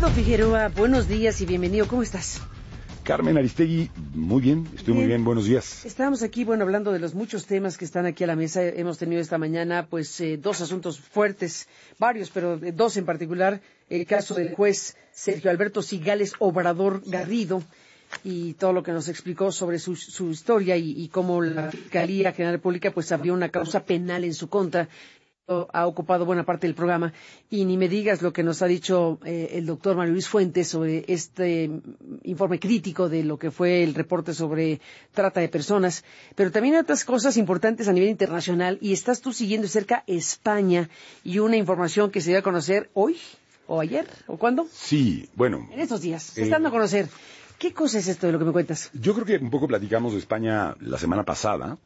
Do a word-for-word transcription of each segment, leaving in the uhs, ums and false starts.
Eduardo Figueroa, buenos días y bienvenido. ¿Cómo estás? Carmen Aristegui, muy bien, estoy bien. muy bien, buenos días. Estábamos aquí, bueno, hablando de los muchos temas que están aquí a la mesa. Hemos tenido esta mañana, pues, eh, dos asuntos fuertes, varios, pero eh, dos en particular. El caso del juez Sergio Alberto Cigales Obrador Garrido y todo lo que nos explicó sobre su, su historia y, y cómo la Fiscalía General Pública, pues, abrió una causa penal en su contra. Ha ocupado buena parte del programa, y ni me digas lo que nos ha dicho eh, el doctor Mario Luis Fuentes sobre este informe crítico de lo que fue el reporte sobre trata de personas, pero también hay otras cosas importantes a nivel internacional, y estás tú siguiendo de cerca España y una información que se dio a conocer hoy, o ayer, o cuándo. Sí, bueno. En estos días, se eh, están dando a conocer. ¿Qué cosa es esto de lo que me cuentas? Yo creo que un poco platicamos de España la semana pasada.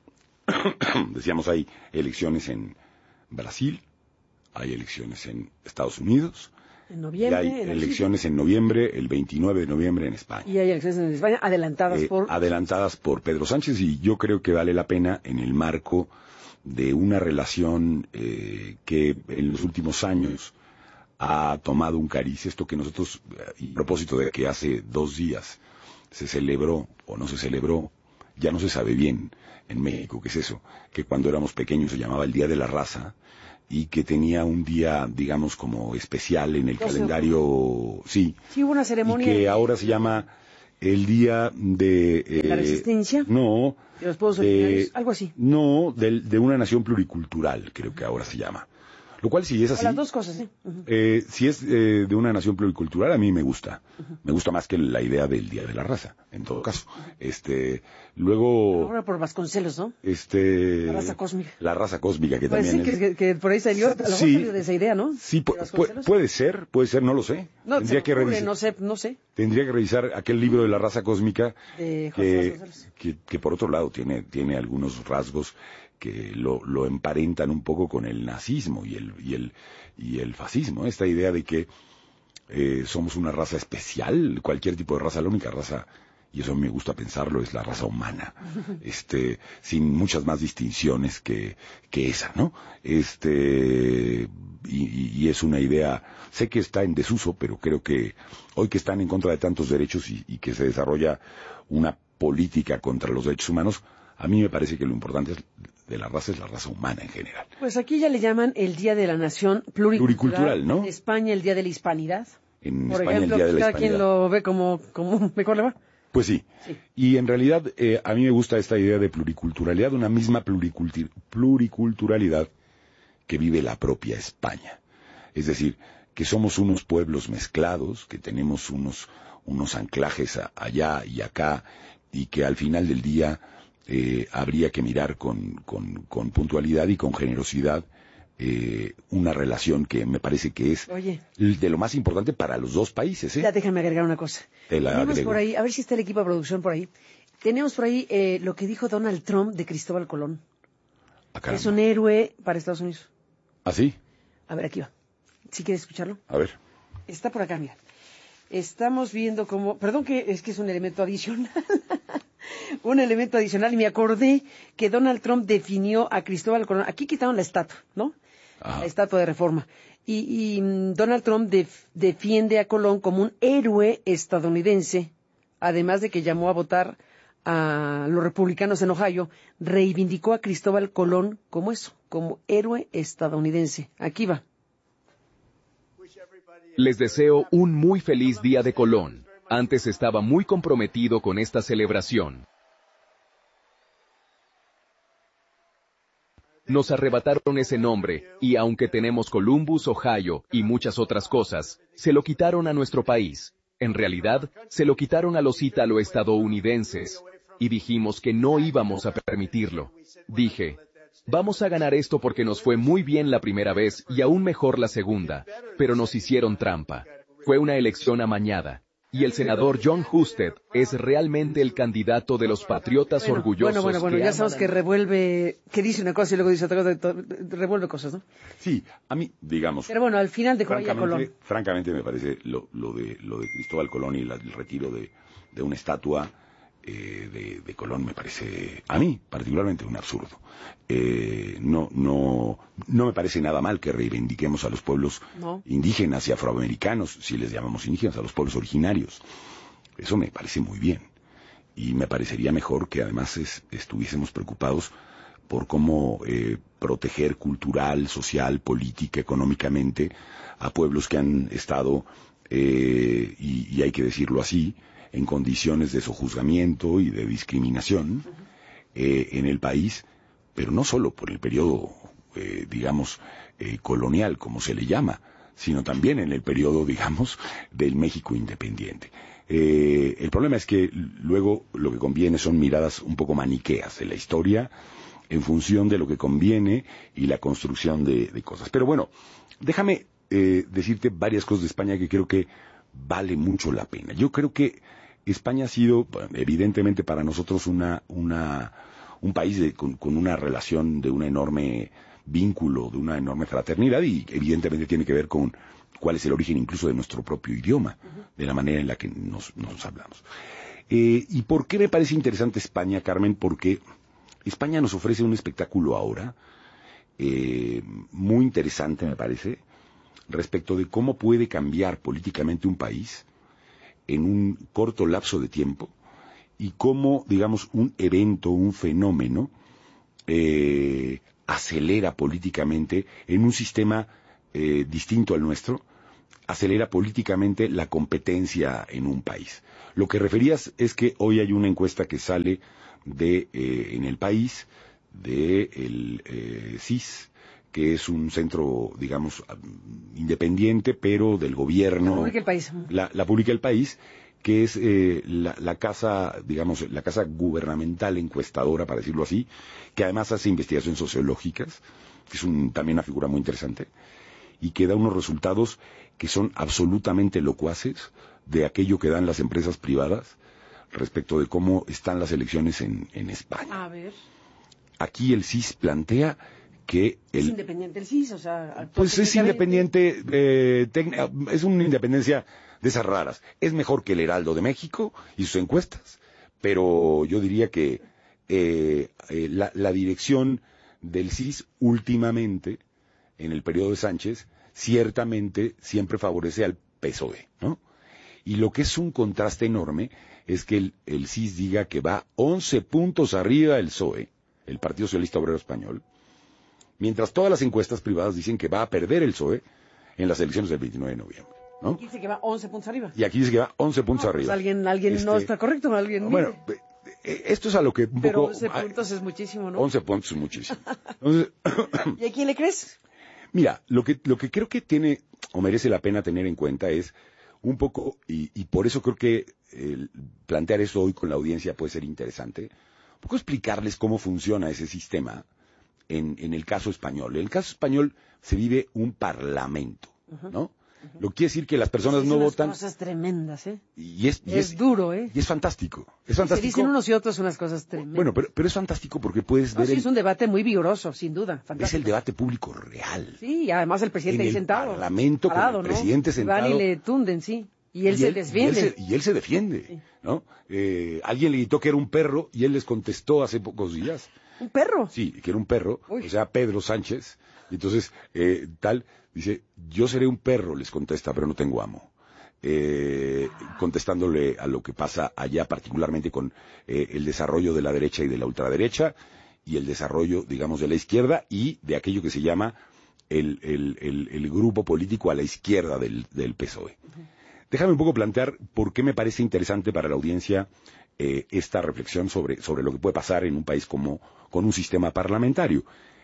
Decíamos, hay elecciones en Brasil, hay elecciones en Estados Unidos, en noviembre, y hay en elecciones en noviembre, el veintinueve de noviembre en España. Y hay elecciones en España adelantadas eh, por... Adelantadas por Pedro Sánchez, y yo creo que vale la pena en el marco de una relación eh, que en los últimos años ha tomado un cariz, esto que nosotros, y a propósito de que hace dos días se celebró, o no se celebró, ya no se sabe bien en México qué es eso, que cuando éramos pequeños se llamaba el Día de la Raza, y que tenía un día, digamos, como especial en el Entonces, calendario, sí, sí hubo una ceremonia, y que ahora se llama el Día de... Eh, ¿la Resistencia? No. ¿De los pueblos originarios? Eh, algo así. No, de, de una nación pluricultural, creo que ahora se llama. Lo cual, si es así... O las dos cosas, sí. Uh-huh. eh, si es eh, de una nación pluricultural, a mí me gusta. Uh-huh. Me gusta más que la idea del Día de la Raza, en todo caso. Uh-huh. Este, luego... Ahora por Vasconcelos, ¿no? Este... La raza cósmica. La raza cósmica, que pues también sí, es... que, que, que por ahí salió, a lo sí, mejor salió de esa idea, ¿no? Sí, pu- pu- puede ser, puede ser, no lo sé. No, Tendría que ocurre, revisar, no sé, no sé. Tendría que revisar aquel libro de la raza cósmica de que, que, que por otro lado tiene, tiene algunos rasgos que lo, lo emparentan un poco con el nazismo y el, y el, y el fascismo. Esta idea de que eh, somos una raza especial, cualquier tipo de raza, la única raza, y eso me gusta pensarlo, es la raza humana, este, sin muchas más distinciones que, que esa, ¿no? Este, y, y es una idea, sé que está en desuso, pero creo que hoy que están en contra de tantos derechos y, y que se desarrolla una política contra los derechos humanos, a mí me parece que lo importante es, de la raza es la raza humana en general. Pues aquí ya le llaman el Día de la Nación Pluricultural. Pluricultural, ¿no? En España el Día de la Hispanidad. En Por España ejemplo, el Día de la cada Hispanidad. quien lo ve como, como mejor le va. Pues sí. sí. Y en realidad eh, a mí me gusta esta idea de pluriculturalidad, una misma pluriculti- pluriculturalidad que vive la propia España. Es decir, que somos unos pueblos mezclados, que tenemos unos, unos anclajes a, allá y acá, y que al final del día eh, habría que mirar con, con, con puntualidad y con generosidad eh, una relación que me parece que es Oye, de lo más importante para los dos países. ¿eh? Ya déjame agregar una cosa. Te la Tenemos agrego. por ahí, a ver si está el equipo de producción por ahí. Tenemos por ahí eh, lo que dijo Donald Trump de Cristóbal Colón. Ah, es un héroe para Estados Unidos. ¿Ah, sí? A ver, aquí va. ¿Sí quieres escucharlo? A ver. Está por acá, mira. Estamos viendo cómo... Perdón, que es que es un elemento adicional. un elemento adicional. Y me acordé que Donald Trump definió a Cristóbal Colón. Aquí quitaron la estatua, ¿no? Ajá. La estatua de Reforma. Y, y Donald Trump def, defiende a Colón como un héroe estadounidense, además de que llamó a votar a los republicanos en Ohio, reivindicó a Cristóbal Colón como eso, como héroe estadounidense. Aquí va. Les deseo un muy feliz Día de Colón. Antes estaba muy comprometido con esta celebración. Nos arrebataron ese nombre, y aunque tenemos Columbus, Ohio, y muchas otras cosas, se lo quitaron a nuestro país. En realidad, se lo quitaron a los ítalo-estadounidenses, y dijimos que no íbamos a permitirlo. Dije, vamos a ganar esto porque nos fue muy bien la primera vez y aún mejor la segunda, pero nos hicieron trampa. Fue una elección amañada. Y el senador John Husted es realmente el candidato de los patriotas bueno, orgullosos. Bueno, bueno, bueno, ya sabemos que revuelve, que dice una cosa y luego dice otra cosa, revuelve cosas, ¿no? Sí, a mí, digamos... Pero bueno, al final dejó ahí a Colón. Francamente me parece lo, lo, de, lo de Cristóbal Colón y la, el retiro de, de una estatua eh, de, de Colón me parece, a mí particularmente, un absurdo. Eh, no, no, no me parece nada mal que reivindiquemos a los pueblos no. indígenas y afroamericanos, si les llamamos indígenas, a los pueblos originarios. Eso me parece muy bien. Y me parecería mejor que además es, estuviésemos preocupados por cómo eh, proteger cultural, social, política, económicamente a pueblos que han estado, eh, y, y hay que decirlo así, en condiciones de sojuzgamiento y de discriminación uh-huh. eh, en el país, pero no solo por el periodo, eh, digamos, eh, colonial, como se le llama, sino también en el periodo, digamos, del México independiente. Eh, el problema es que luego lo que conviene son miradas un poco maniqueas de la historia en función de lo que conviene y la construcción de, de cosas. Pero bueno, déjame eh, decirte varias cosas de España que creo que vale mucho la pena. Yo creo que España ha sido, evidentemente, para nosotros una, una, un país de, con, con una relación de un enorme vínculo, de una enorme fraternidad, y evidentemente tiene que ver con cuál es el origen incluso de nuestro propio idioma, uh-huh. de la manera en la que nos, nos hablamos. Eh, ¿Y por qué me parece interesante España, Carmen? Porque España nos ofrece un espectáculo ahora eh, muy interesante, me parece, respecto de cómo puede cambiar políticamente un país en un corto lapso de tiempo y cómo, digamos, un evento, un fenómeno eh, acelera políticamente en un sistema eh, distinto al nuestro, acelera políticamente la competencia en un país. Lo que referías es que hoy hay una encuesta que sale de eh, en el país de el eh, C I S, que es un centro, digamos, independiente, pero del gobierno. La publica el país. La, la publica el país, que es eh, la, la casa, digamos, la casa gubernamental encuestadora, para decirlo así, que además hace investigaciones sociológicas, que es un, también una figura muy interesante, y que da unos resultados que son absolutamente locuaces de aquello que dan las empresas privadas respecto de cómo están las elecciones en, en España. A ver. Aquí el C I S plantea que el... ¿Es independiente el C I S? O sea, pues es independiente, eh, tec- es una independencia de esas raras. Es mejor que el Heraldo de México y sus encuestas, pero yo diría que eh, eh, la, la dirección del C I S últimamente, en el periodo de Sánchez, ciertamente siempre favorece al P S O E, ¿no? Y lo que es un contraste enorme es que el, el C I S diga que va once puntos arriba del P S O E, el Partido Socialista Obrero Español, mientras todas las encuestas privadas dicen que va a perder el P S O E en las elecciones del veintinueve de noviembre, ¿no? Aquí dice que va once puntos arriba. Y aquí dice que va once puntos no, arriba. Pues alguien alguien este, no está correcto, alguien bueno, mire. Esto es a lo que un Pero poco... once puntos es muchísimo, ¿no? once puntos es muchísimo. Entonces, ¿y a quién le crees? Mira, lo que, lo que creo que tiene o merece la pena tener en cuenta es un poco, y, y por eso creo que eh, plantear eso hoy con la audiencia puede ser interesante, un poco explicarles cómo funciona ese sistema en, en el caso español. En el caso español se vive un parlamento, uh-huh. ¿no? Uh-huh. Lo que quiere decir que las personas sí, no votan. Cosas tremendas, ¿eh? Y es, y es, es duro, ¿eh? Y es fantástico. Es fantástico. Se dicen unos y otros unas cosas tremendas. Bueno, pero, pero es fantástico porque puedes no, ver. Sí, el, es un debate muy vigoroso, sin duda. Fantástico. Es el debate público real. Sí, y además el presidente en ahí sentado. En el parlamento, parado, con el presidente ¿no? sentado. Van y le tunden, sí. Y él y se él, defiende. Y él se, y él se defiende, sí. ¿no? Eh, alguien le gritó que era un perro y él les contestó hace pocos días. ¿Un perro? Sí, que era un perro, Uy. o sea, Pedro Sánchez. Y entonces, eh, tal, dice, yo seré un perro, les contesta, pero no tengo amo. Eh, contestándole a lo que pasa allá, particularmente con eh, el desarrollo de la derecha y de la ultraderecha, y el desarrollo, digamos, de la izquierda y de aquello que se llama el, el, el, el grupo político a la izquierda del, del P S O E. Uh-huh. Déjame un poco plantear por qué me parece interesante para la audiencia eh, esta reflexión sobre, sobre lo que puede pasar en un país como con un sistema parlamentario.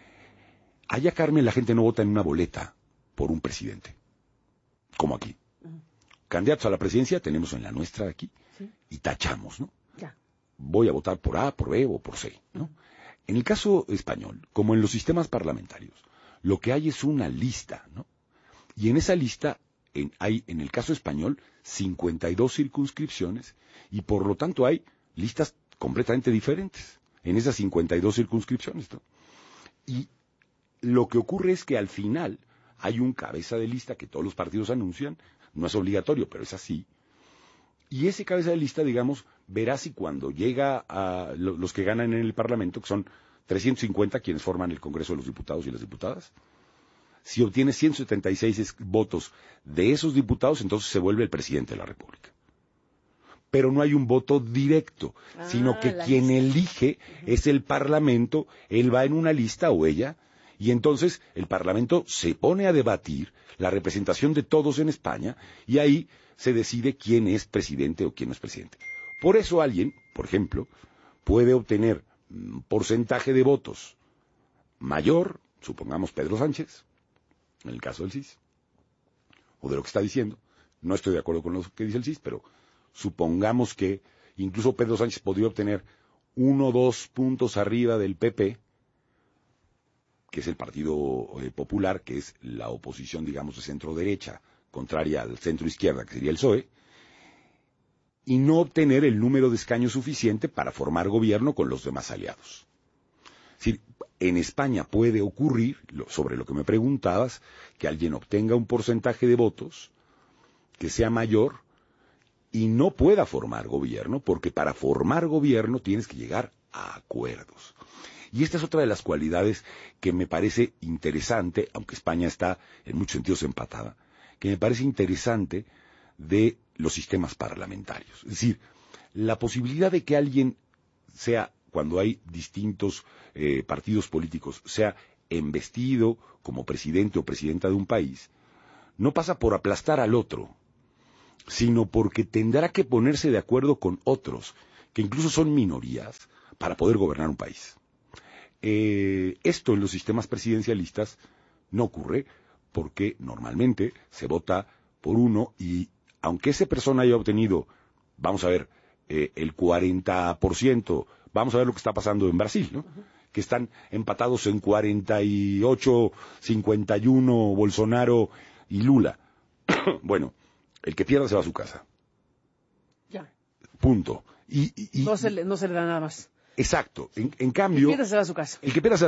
Allá, Carmen, la gente no vota en una boleta por un presidente, como aquí. Uh-huh. Candidatos a la presidencia tenemos en la nuestra aquí, ¿sí? Y tachamos, ¿no? Ya. Voy a votar por A, por B o por C, ¿no? Uh-huh. En el caso español, como en los sistemas parlamentarios, lo que hay es una lista, ¿no? Y en esa lista en, hay, en el caso español, cincuenta y dos circunscripciones y por lo tanto hay listas completamente diferentes en esas cincuenta y dos circunscripciones, ¿no? Y lo que ocurre es que al final hay un cabeza de lista que todos los partidos anuncian, no es obligatorio, pero es así, y ese cabeza de lista, digamos, verá si cuando llega a lo, los que ganan en el Parlamento, que son trescientos cincuenta quienes forman el Congreso de los Diputados y las Diputadas, si obtiene ciento setenta y seis votos de esos diputados, entonces se vuelve el presidente de la República. Pero no hay un voto directo, ah, sino que quien lista. elige uh-huh. es el Parlamento, él va en una lista o ella, y entonces el Parlamento se pone a debatir la representación de todos en España, y ahí se decide quién es presidente o quién no es presidente. Por eso alguien, por ejemplo, puede obtener un porcentaje de votos mayor, supongamos Pedro Sánchez, en el caso del C I S, o de lo que está diciendo. No estoy de acuerdo con lo que dice el C I S, pero supongamos que incluso Pedro Sánchez podría obtener uno o dos puntos arriba del P P, que es el Partido eh, Popular, que es la oposición, digamos, de centro-derecha, contraria al centro-izquierda, que sería el P S O E, y no obtener el número de escaños suficiente para formar gobierno con los demás aliados. Es decir, en España puede ocurrir, sobre lo que me preguntabas, que alguien obtenga un porcentaje de votos que sea mayor y no pueda formar gobierno, porque para formar gobierno tienes que llegar a acuerdos. Y esta es otra de las cualidades que me parece interesante, aunque España está en muchos sentidos empatada, que me parece interesante de los sistemas parlamentarios. Es decir, la posibilidad de que alguien sea, cuando hay distintos eh, partidos políticos, sea embestido como presidente o presidenta de un país, no pasa por aplastar al otro, sino porque tendrá que ponerse de acuerdo con otros, que incluso son minorías, para poder gobernar un país. Eh, esto en los sistemas presidencialistas no ocurre, porque normalmente se vota por uno y aunque esa persona haya obtenido, vamos a ver, eh, el cuarenta por ciento, vamos a ver lo que está pasando en Brasil, ¿no? Uh-huh. Que están empatados en cuarenta y ocho, cincuenta y uno Bolsonaro y Lula. Bueno, el que pierda se va a su casa. Ya. Punto. Y, y, y no, se le, no se le da nada más. Exacto. En, en cambio... El que pierda se va a su casa. El que pierda se va